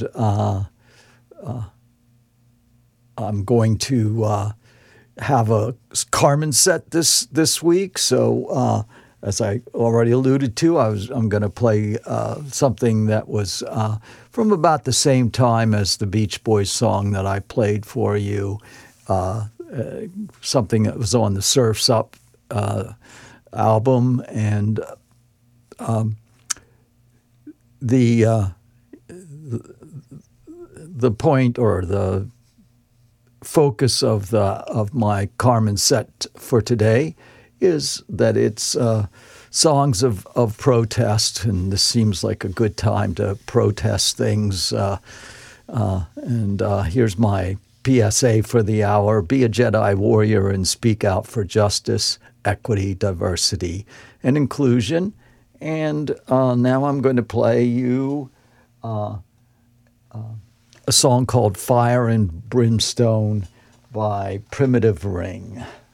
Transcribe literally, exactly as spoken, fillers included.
Uh, uh, I'm going to uh, have a Carmen set this this week. So uh, as I already alluded to, I was I'm going to play uh, something that was uh, from about the same time as the Beach Boys song that I played for you. Uh, uh, something that was on the Surf's Up uh, album, and um, the uh, the point or the focus of the of my Carmen set for today is that it's uh, songs of, of protest, and this seems like a good time to protest things. Uh, uh, and uh, here's my P S A for the hour: be a Jedi warrior and speak out for justice, equity, diversity, and inclusion. And uh, now I'm going to play you uh, uh, a song called Fire and Brimstone by Primitive Ring.